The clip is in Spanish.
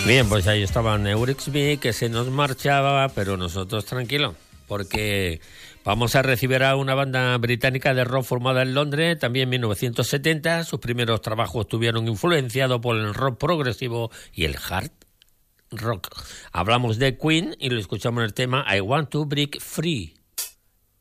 Bien, pues ahí estaban Eurythmics, que se nos marchaba, pero nosotros tranquilos, porque vamos a recibir a una banda británica de rock formada en Londres, también en 1970. Sus primeros trabajos estuvieron influenciados por el rock progresivo y el hard rock. Hablamos de Queen y lo escuchamos en el tema I Want to Break Free.